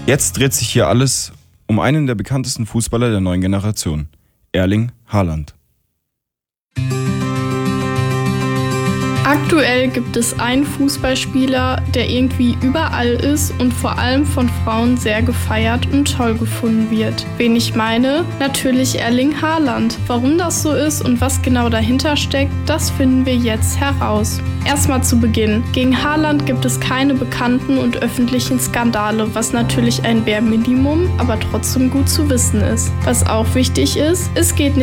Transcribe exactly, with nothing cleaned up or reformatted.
Jetzt dreht sich hier alles um einen der bekanntesten Fußballer der neuen Generation, Erling Haaland. Aktuell gibt es einen Fußballspieler, der irgendwie überall ist und vor allem von Frauen sehr gefeiert und toll gefunden wird. Wen ich meine? Natürlich Erling Haaland. Warum das so ist und was genau dahinter steckt, das finden wir jetzt heraus. Erstmal zu Beginn. Gegen Haaland gibt es keine bekannten und öffentlichen Skandale, was natürlich ein Bare Minimum, aber trotzdem gut zu wissen ist. Was auch wichtig ist, es geht nicht